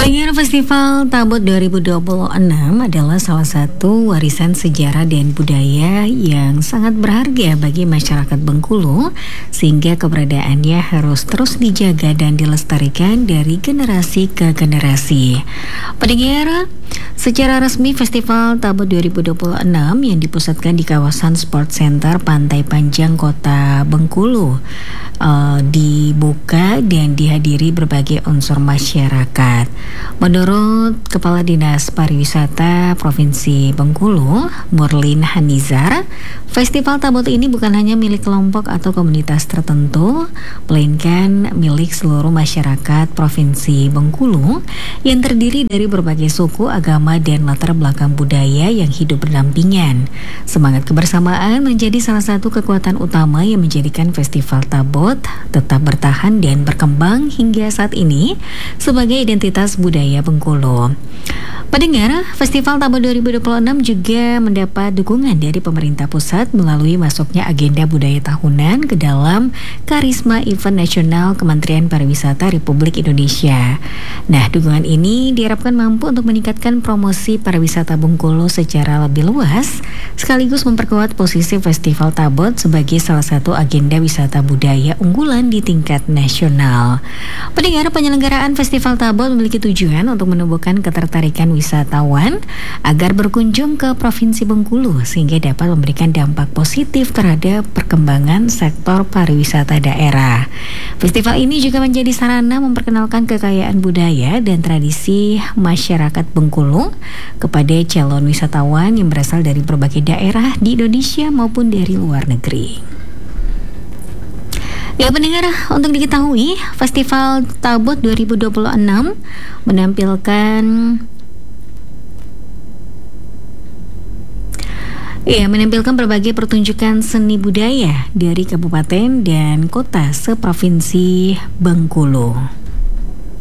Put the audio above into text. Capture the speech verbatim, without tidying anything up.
Pendengar Festival Tabot dua ribu dua puluh enam adalah salah satu warisan sejarah dan budaya yang sangat berharga bagi masyarakat Bengkulu, sehingga keberadaannya harus terus dijaga dan dilestarikan dari generasi ke generasi. Pendengar, secara resmi Festival Tabot dua ribu dua puluh enam yang dipusatkan di kawasan Sport Center Pantai Panjang Kota Bengkulu uh, dibuka dan dihadiri berbagai unsur masyarakat. Menurut Kepala Dinas Pariwisata Provinsi Bengkulu, Murlin Hanizar, Festival Tabot ini bukan hanya milik kelompok atau komunitas tertentu, melainkan milik seluruh masyarakat Provinsi Bengkulu yang terdiri dari berbagai suku, agama, dan latar belakang budaya yang hidup berdampingan. Semangat kebersamaan menjadi salah satu kekuatan utama yang menjadikan Festival Tabot tetap bertahan dan berkembang hingga saat ini sebagai identitas budaya Bengkulu. Pendengar, Festival Tabot dua ribu dua puluh enam juga mendapat dukungan dari pemerintah pusat melalui masuknya agenda budaya tahunan ke dalam Karisma Event Nasional Kementerian Pariwisata Republik Indonesia. Nah, dukungan ini diharapkan mampu untuk meningkatkan promosi pariwisata Bengkulu secara lebih luas, sekaligus memperkuat posisi Festival Tabot sebagai salah satu agenda wisata budaya unggulan di tingkat nasional. Pendengar, penyelenggaraan Festival Tabot memiliki tujuan untuk menumbuhkan ketertarikan wisatawan agar berkunjung ke Provinsi Bengkulu sehingga dapat memberikan dampak positif terhadap perkembangan sektor pariwisata daerah. Festival ini juga menjadi sarana memperkenalkan kekayaan budaya dan tradisi masyarakat Bengkulu kepada calon wisatawan yang berasal dari berbagai daerah di Indonesia maupun dari luar negeri. Ya pendengar, untuk diketahui, Festival Tabot dua ribu dua puluh enam menampilkan Ya, menampilkan berbagai pertunjukan seni budaya dari kabupaten dan kota seprovinsi Bengkulu.